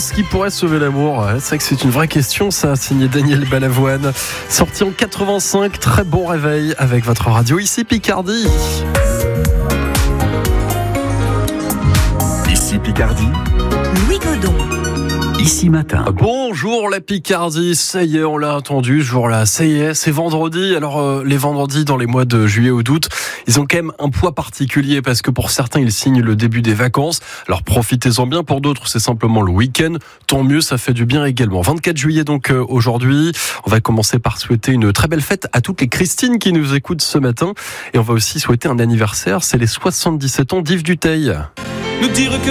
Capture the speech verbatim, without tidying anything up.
Qu'est-ce qui pourrait sauver l'amour ? C'est vrai que c'est une vraie question, ça, signé Daniel Balavoine. Sorti en quatre-vingt-cinq, très bon réveil avec votre radio ici Picardie. Ici Picardie. Louis Godon. Ici matin. Bonjour la Picardie, ça y est, on l'a entendu, ce jour-là, ça y est, c'est vendredi. Alors euh, les vendredis dans les mois de juillet ou d'août, ils ont quand même un poids particulier parce que pour certains, ils signent le début des vacances. Alors profitez-en bien, pour d'autres, c'est simplement le week-end. Tant mieux, ça fait du bien également. vingt-quatre juillet donc euh, aujourd'hui, on va commencer par souhaiter une très belle fête à toutes les Christines qui nous écoutent ce matin. Et on va aussi souhaiter un anniversaire, c'est les soixante-dix-sept ans d'Yves Duteil. Nous dire que